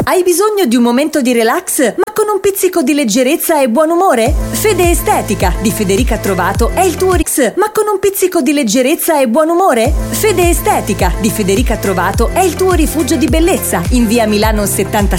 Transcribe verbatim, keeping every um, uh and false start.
Hai bisogno di un momento di relax, ma con un pizzico di leggerezza e buon umore? Fede Estetica di Federica Trovato è il tuo Rix, ma con un pizzico di leggerezza e buon umore? Fede Estetica di Federica Trovato è il tuo rifugio di bellezza in via Milano settantasei